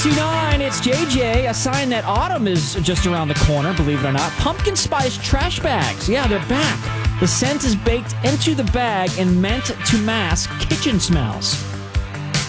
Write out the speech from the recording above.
9, it's JJ, a sign that autumn is just around the corner, believe it or not. Pumpkin spice trash bags. Yeah, they're back. The scent is baked into the bag and meant to mask kitchen smells.